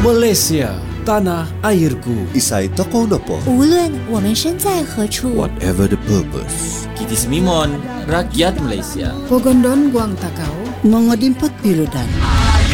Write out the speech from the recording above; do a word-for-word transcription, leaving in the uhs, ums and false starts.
Malaysia, tanah airku. Isay tokoh na po. 无论我们身在何处， Whatever the purpose. Kitis Mimon, rakyat Malaysia. Pogondon Guang Takau, Mga dimpat piludan.